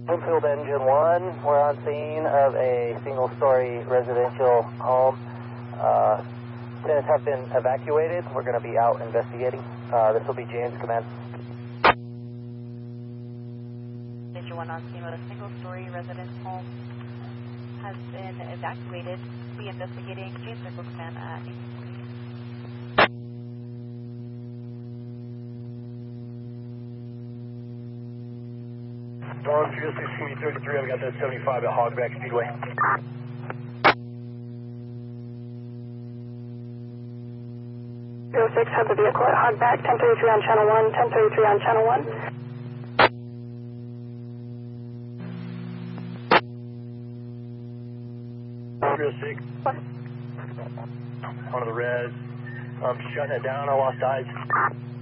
Bloomfield Engine 1, we're on scene of a single-story residential home. Tenants have been evacuated. We're going to be out investigating. This will be James, command. Engine 1 on scene of a single-story residence home has been evacuated. Be investigating. James, Circle command at 8. Storm 306-33, I've got that 75 at Hogback Speedway. Six, have the vehicle at Hogback, 1033 on channel 1, 1033 on channel 1. What? One of the res. I'm shutting it down, I lost eyes.